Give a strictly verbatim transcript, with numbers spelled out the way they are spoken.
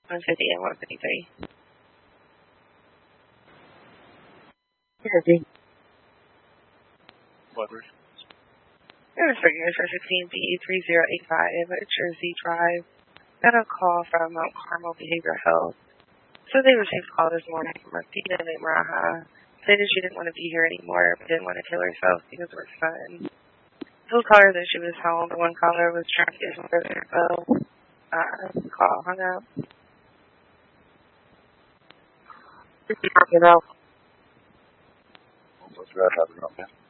one fifty and one fifty-three. Jersey. What route? It was for years for sixteen B three zero eight five at Jersey Drive. Got a call from Mount Carmel Behavioral Health. So they received a call this morning from Martina named Maraha. Said that she didn't want to be here anymore, but didn't want to kill herself because of her son. Told caller that she was home. The one caller was trying to get some further info. Uh, call hung up. Just be talking about. What's that happening up there?